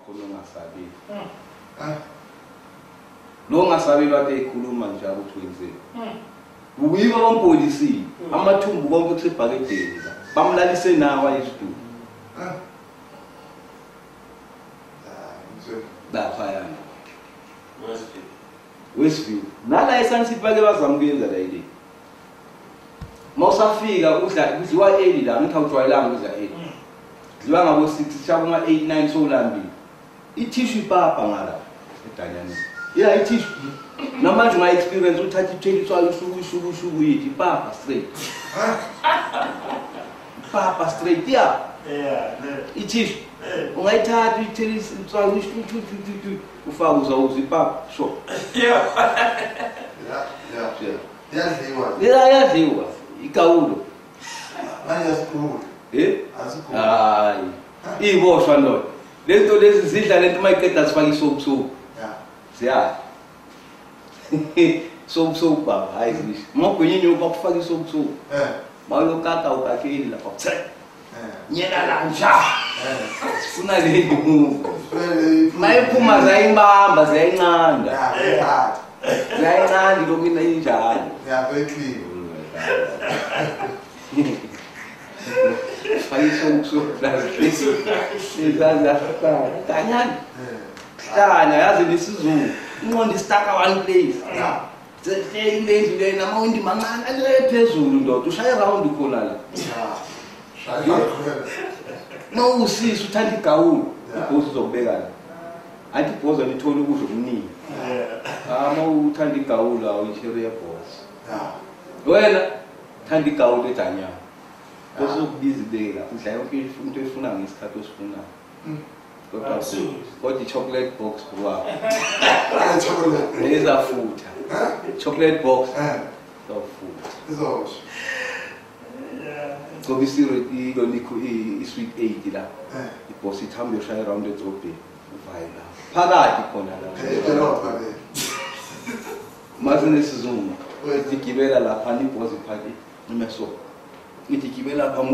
khona ongasabile. Lo ngasabile wathi ekhuluma nje ukuthi wenzeni. Uyiba bompolisi amathumbu konke kusebhakedeni la. Bamlalise nawa isitulo. Lapha yana. Westview. Nala eSunset bake bazamukwenza la ile. Mawusafika kudliwa 80 la ngithi awujwayelanga ukudla 80. Kudliwa ngabo 6 shaba uma 89 solambili. Itissue papa ngala eDanyani. Yeah, itissue. Namanje my experience uthatha ithelitswayo ushuku yithi papa straight. Papa straight yeah. Itissue. Ungayithatha ithelitswayo ushuku ufaka uzawuza ipapa sure. Yadliwa. Ikawulo. Ayasikhulu. Asikhulu. Hayi. Iboshwa ndoda. Lento lezi zidla lento mayiqeda sifaka isokusoku. Siya. Sokusoku baba hayi zishi. Mogwenyenye ukufaka isokusoku. Mawuyokaka ukakeli lapha kuthi. Nyela la nja. Sifuna leli move. Mayiphuma zayimbamba ziyayincanda. Ziyayincanda lokuyina injalo. Ngiyabekliwe. Sokusoku la. Sizaza Danyani. Hlanya yazi lesizulu. Inqondo istaka one place. Sehleli lendlu lena mawundi mancane ale phezulu ndoda ushaya round khona la. Mawusisi uthanda igawulu. Ibhosi uzokubeka la. Athi ibhosi lithola ukudla okuningi. Mawuthanda igawulu awuyishare yebhosi. Wena thanda igawulu eDanyani. Bese ukubiza ibeka udla yonke into efuna ngesikhathi osifuna. Kodwa chocolate box bwa. Chocolate. Ezafutha. Chocolate box. Ezafutha. Izosho. Ngoba ilonikho i-sweet 8 la. Ibhosi ithambe yoshaya around edrobheni. Uvaye la. Phakathi khona la. Edolobha le. Mazinesizungu. Igibela lapha ibhosi phakathi. Imeso. Ithi gibela lapha